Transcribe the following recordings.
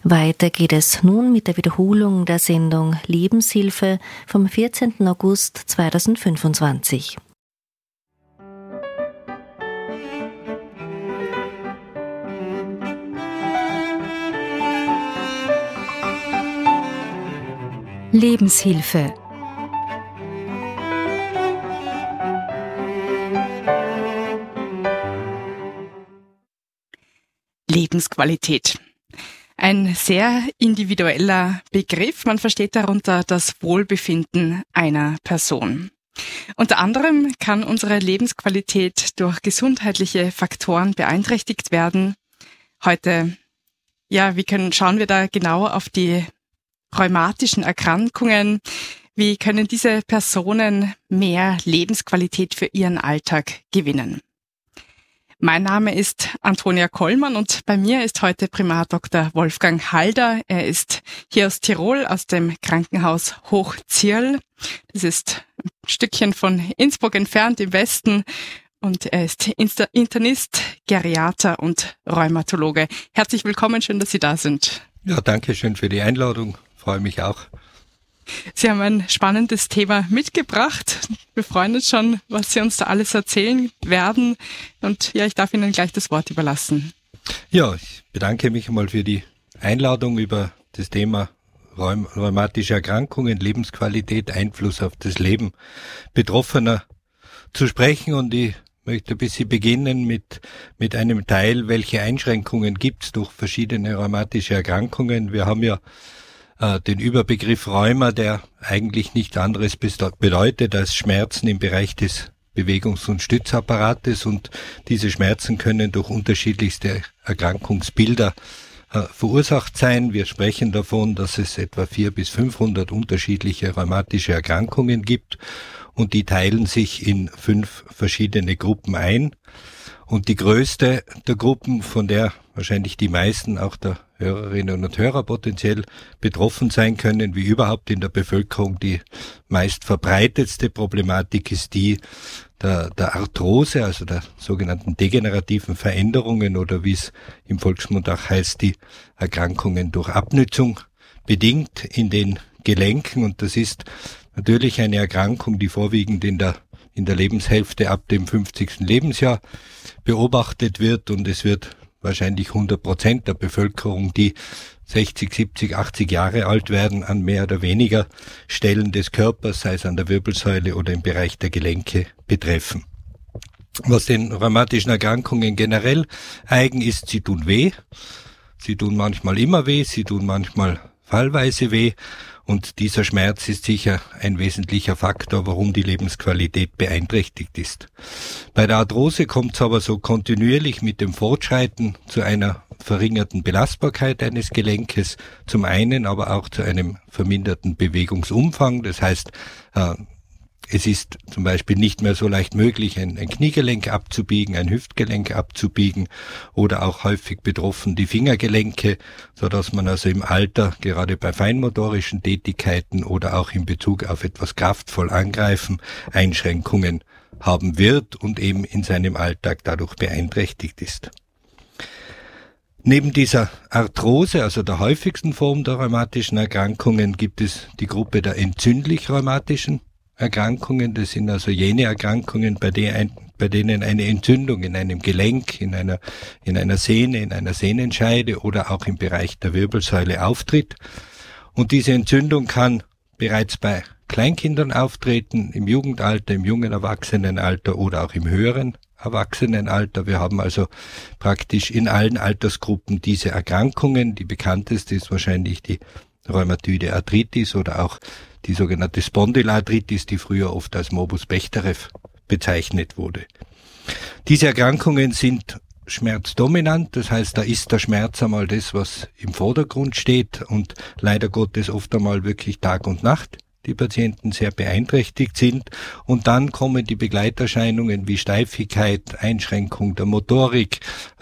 Weiter geht es nun mit der Wiederholung der Sendung Lebenshilfe vom 14. August 2025. Lebenshilfe. Lebensqualität. Ein sehr individueller Begriff. Man versteht darunter das Wohlbefinden einer Person. Unter anderem kann unsere Lebensqualität durch gesundheitliche Faktoren beeinträchtigt werden. Heute, schauen wir da genau auf die rheumatischen Erkrankungen. Wie können diese Personen mehr Lebensqualität für ihren Alltag gewinnen? Mein Name ist Antonia Kollmann und bei mir ist heute Primar Dr. Wolfgang Halder. Er ist hier aus Tirol, aus dem Krankenhaus Hochzierl. Das ist ein Stückchen von Innsbruck entfernt im Westen. Und er ist Internist, Geriater und Rheumatologe. Herzlich willkommen, schön, dass Sie da sind. Ja, danke schön für die Einladung. Freue mich auch. Sie haben ein spannendes Thema mitgebracht. Wir freuen uns schon, was Sie uns da alles erzählen werden. Und ich darf Ihnen gleich das Wort überlassen. Ja, ich bedanke mich einmal für die Einladung über das Thema rheumatische Erkrankungen, Lebensqualität, Einfluss auf das Leben Betroffener zu sprechen. Und ich möchte ein bisschen beginnen mit einem Teil, welche Einschränkungen gibt es durch verschiedene rheumatische Erkrankungen. Wir haben ja den Überbegriff Rheuma, der eigentlich nichts anderes bedeutet als Schmerzen im Bereich des Bewegungs- und Stützapparates, und diese Schmerzen können durch unterschiedlichste Erkrankungsbilder verursacht sein. Wir sprechen davon, dass es etwa 400 bis 500 unterschiedliche rheumatische Erkrankungen gibt, und die teilen sich in 5 verschiedene Gruppen ein. Und die größte der Gruppen, von der wahrscheinlich die meisten auch der Hörerinnen und Hörer potenziell betroffen sein können, wie überhaupt in der Bevölkerung die meist verbreitetste Problematik, ist die der Arthrose, also der sogenannten degenerativen Veränderungen, oder wie es im Volksmund auch heißt, die Erkrankungen durch Abnützung bedingt in den Gelenken. Und das ist natürlich eine Erkrankung, die vorwiegend in der Lebenshälfte ab dem 50. Lebensjahr beobachtet wird, und es wird wahrscheinlich 100% der Bevölkerung, die 60, 70, 80 Jahre alt werden, an mehr oder weniger Stellen des Körpers, sei es an der Wirbelsäule oder im Bereich der Gelenke, betreffen. Was den rheumatischen Erkrankungen generell eigen ist, sie tun weh. Sie tun manchmal immer weh, sie tun manchmal fallweise weh. Und dieser Schmerz ist sicher ein wesentlicher Faktor, warum die Lebensqualität beeinträchtigt ist. Bei der Arthrose kommt es aber so kontinuierlich mit dem Fortschreiten zu einer verringerten Belastbarkeit eines Gelenkes, zum einen aber auch zu einem verminderten Bewegungsumfang. Das heißt, es ist zum Beispiel nicht mehr so leicht möglich, ein Kniegelenk abzubiegen, ein Hüftgelenk abzubiegen, oder auch häufig betroffen die Fingergelenke, so dass man also im Alter, gerade bei feinmotorischen Tätigkeiten oder auch in Bezug auf etwas kraftvoll angreifen, Einschränkungen haben wird und eben in seinem Alltag dadurch beeinträchtigt ist. Neben dieser Arthrose, also der häufigsten Form der rheumatischen Erkrankungen, gibt es die Gruppe der entzündlich-rheumatischen Erkrankungen. Das sind also jene Erkrankungen, bei denen eine Entzündung in einem Gelenk, in einer Sehne, in einer Sehnenscheide oder auch im Bereich der Wirbelsäule auftritt. Und diese Entzündung kann bereits bei Kleinkindern auftreten, im Jugendalter, im jungen Erwachsenenalter oder auch im höheren Erwachsenenalter. Wir haben also praktisch in allen Altersgruppen diese Erkrankungen. Die bekannteste ist wahrscheinlich die rheumatoide Arthritis oder auch die sogenannte Spondylarthritis, die früher oft als Morbus Bechterew bezeichnet wurde. Diese Erkrankungen sind schmerzdominant, das heißt, da ist der Schmerz einmal das, was im Vordergrund steht, und leider Gottes oft einmal wirklich Tag und Nacht die Patienten sehr beeinträchtigt sind. Und dann kommen die Begleiterscheinungen wie Steifigkeit, Einschränkung der Motorik.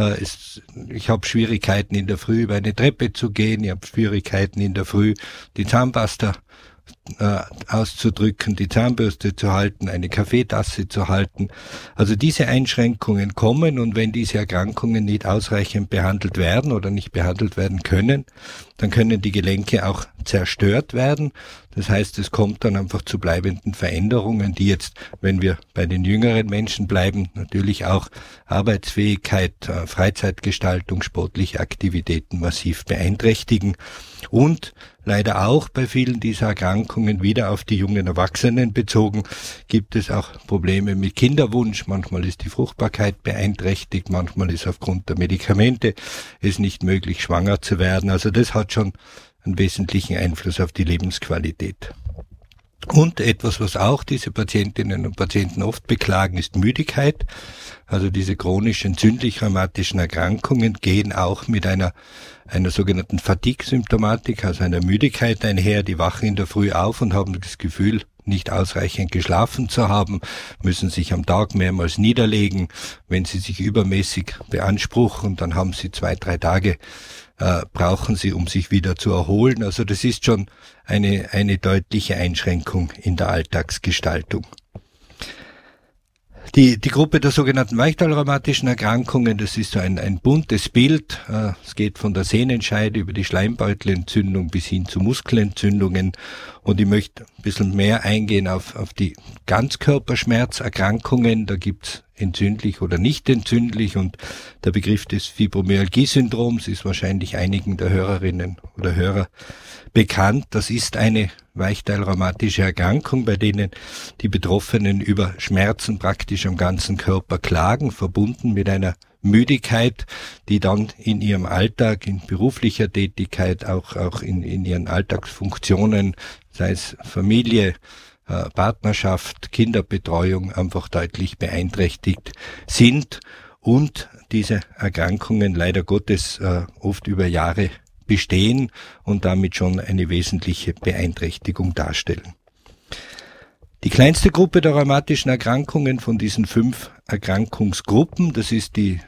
Ich habe Schwierigkeiten in der Früh über eine Treppe zu gehen, ich habe Schwierigkeiten in der Früh die Zahnpasta auszudrücken, die Zahnbürste zu halten, eine Kaffeetasse zu halten. Also diese Einschränkungen kommen, und wenn diese Erkrankungen nicht ausreichend behandelt werden oder nicht behandelt werden können, dann können die Gelenke auch zerstört werden. Das heißt, es kommt dann einfach zu bleibenden Veränderungen, die jetzt, wenn wir bei den jüngeren Menschen bleiben, natürlich auch Arbeitsfähigkeit, Freizeitgestaltung, sportliche Aktivitäten massiv beeinträchtigen. Und leider auch bei vielen dieser Erkrankungen, wieder auf die jungen Erwachsenen bezogen, gibt es auch Probleme mit Kinderwunsch. Manchmal ist die Fruchtbarkeit beeinträchtigt, manchmal ist aufgrund der Medikamente es nicht möglich, schwanger zu werden. Also das hat schon einen wesentlichen Einfluss auf die Lebensqualität. Und etwas, was auch diese Patientinnen und Patienten oft beklagen, ist Müdigkeit. Also diese chronisch entzündlich-rheumatischen Erkrankungen gehen auch mit einer sogenannten Fatigue-Symptomatik, also einer Müdigkeit einher. Die wachen in der Früh auf und haben das Gefühl, nicht ausreichend geschlafen zu haben, müssen sich am Tag mehrmals niederlegen. Wenn sie sich übermäßig beanspruchen, dann haben sie 2-3 Tage brauchen sie, um sich wieder zu erholen. Also das ist schon eine deutliche Einschränkung in der Alltagsgestaltung. Die Gruppe der sogenannten Weichteilrheumatischen Erkrankungen, das ist so ein buntes Bild. Es geht von der Sehnenscheide über die Schleimbeutelentzündung bis hin zu Muskelentzündungen. Und ich möchte ein bisschen mehr eingehen auf die Ganzkörperschmerzerkrankungen. Da gibt's entzündlich oder nicht entzündlich. Und der Begriff des Fibromyalgie-Syndroms ist wahrscheinlich einigen der Hörerinnen oder Hörer bekannt. Das ist eine weichteilrheumatische Erkrankung, bei denen die Betroffenen über Schmerzen praktisch am ganzen Körper klagen, verbunden mit einer Müdigkeit, die dann in ihrem Alltag, in beruflicher Tätigkeit, auch in ihren Alltagsfunktionen, sei es Familie, Partnerschaft, Kinderbetreuung, einfach deutlich beeinträchtigt sind und diese Erkrankungen leider Gottes oft über Jahre bestehen und damit schon eine wesentliche Beeinträchtigung darstellen. Die kleinste Gruppe der rheumatischen Erkrankungen von diesen 5 Erkrankungsgruppen, das ist die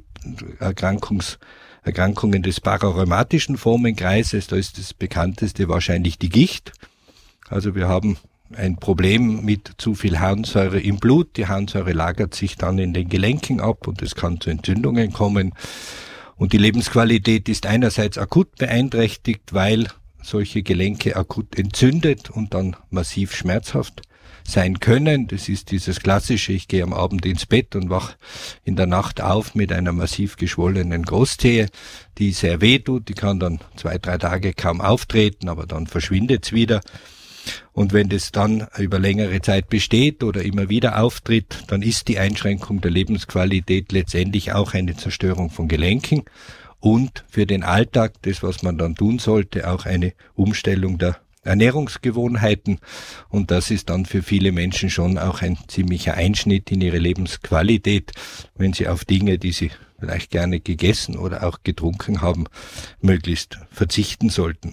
Erkrankungen des pararheumatischen Formenkreises, da ist das bekannteste wahrscheinlich die Gicht. Also wir haben ein Problem mit zu viel Harnsäure im Blut. Die Harnsäure lagert sich dann in den Gelenken ab und es kann zu Entzündungen kommen. Und die Lebensqualität ist einerseits akut beeinträchtigt, weil solche Gelenke akut entzündet und dann massiv schmerzhaft sein können. Das ist dieses klassische, ich gehe am Abend ins Bett und wach in der Nacht auf mit einer massiv geschwollenen Großzehe, die sehr weh tut. Die kann dann 2-3 Tage kaum auftreten, aber dann verschwindet's wieder. Und wenn das dann über längere Zeit besteht oder immer wieder auftritt, dann ist die Einschränkung der Lebensqualität letztendlich auch eine Zerstörung von Gelenken und für den Alltag, das was man dann tun sollte, auch eine Umstellung der Ernährungsgewohnheiten. Und das ist dann für viele Menschen schon auch ein ziemlicher Einschnitt in ihre Lebensqualität, wenn sie auf Dinge, die sie vielleicht gerne gegessen oder auch getrunken haben, möglichst verzichten sollten.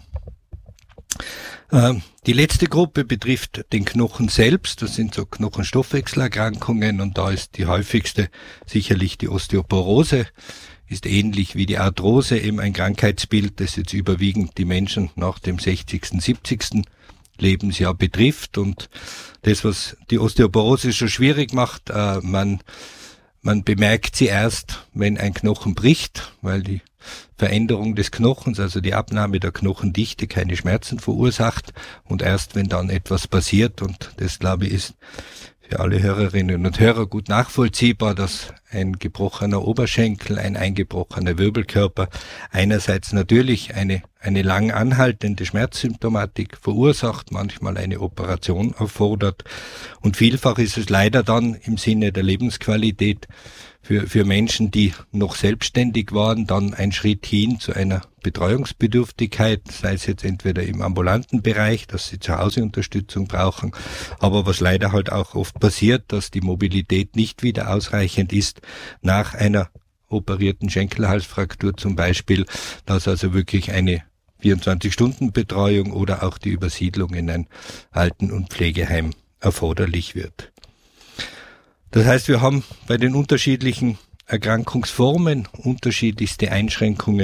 Die letzte Gruppe betrifft den Knochen selbst. Das sind so Knochenstoffwechselerkrankungen und da ist die häufigste sicherlich die Osteoporose. Ist ähnlich wie die Arthrose eben ein Krankheitsbild, das jetzt überwiegend die Menschen nach dem 60., 70. Lebensjahr betrifft. Und das, was die Osteoporose so schwierig macht, man bemerkt sie erst, wenn ein Knochen bricht, weil die Veränderung des Knochens, also die Abnahme der Knochendichte, keine Schmerzen verursacht. Und erst wenn dann etwas passiert, und das glaube ich ist für alle Hörerinnen und Hörer gut nachvollziehbar, dass ein gebrochener Oberschenkel, ein eingebrochener Wirbelkörper einerseits natürlich eine lang anhaltende Schmerzsymptomatik verursacht, manchmal eine Operation erfordert. Und vielfach ist es leider dann im Sinne der Lebensqualität für Menschen, die noch selbstständig waren, dann ein Schritt hin zu einer Betreuungsbedürftigkeit, sei es jetzt entweder im ambulanten Bereich, dass sie zu Hause Unterstützung brauchen, aber was leider halt auch oft passiert, dass die Mobilität nicht wieder ausreichend ist nach einer operierten Schenkelhalsfraktur zum Beispiel, dass also wirklich eine 24-Stunden-Betreuung oder auch die Übersiedlung in ein Alten- und Pflegeheim erforderlich wird. Das heißt, wir haben bei den unterschiedlichen Erkrankungsformen unterschiedlichste Einschränkungen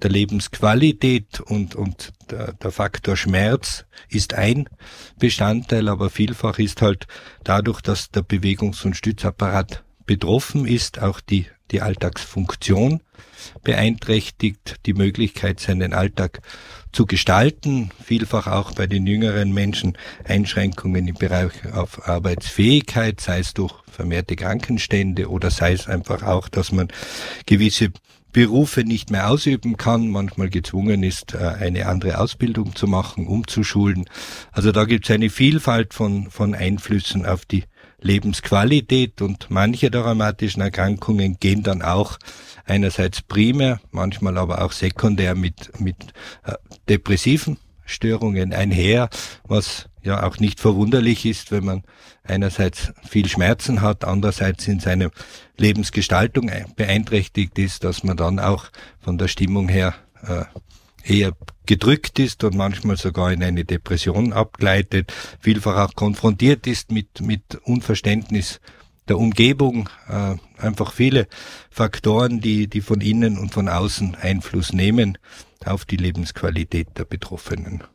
der Lebensqualität und der Faktor Schmerz ist ein Bestandteil, aber vielfach ist halt dadurch, dass der Bewegungs- und Stützapparat betroffen ist, auch die Alltagsfunktion beeinträchtigt, die Möglichkeit, seinen Alltag zu gestalten, vielfach auch bei den jüngeren Menschen Einschränkungen im Bereich auf Arbeitsfähigkeit, sei es durch vermehrte Krankenstände oder sei es einfach auch, dass man gewisse Berufe nicht mehr ausüben kann, manchmal gezwungen ist, eine andere Ausbildung zu machen, umzuschulen. Also da gibt es eine Vielfalt von Einflüssen auf die Lebensqualität und manche der rheumatischen Erkrankungen gehen dann auch einerseits primär, manchmal aber auch sekundär mit depressiven Störungen einher, was ja auch nicht verwunderlich ist, wenn man einerseits viel Schmerzen hat, andererseits in seiner Lebensgestaltung beeinträchtigt ist, dass man dann auch von der Stimmung her eher gedrückt ist und manchmal sogar in eine Depression abgleitet, vielfach auch konfrontiert ist mit Unverständnis der Umgebung, einfach viele Faktoren, die von innen und von außen Einfluss nehmen auf die Lebensqualität der Betroffenen.